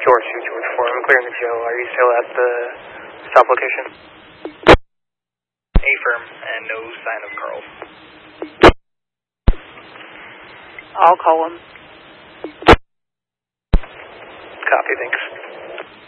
Door 2, George 4. I'm clearing the Joe. Are you still at the stop location? Affirm, and no sign of Carl. I'll call him. Copy, thanks.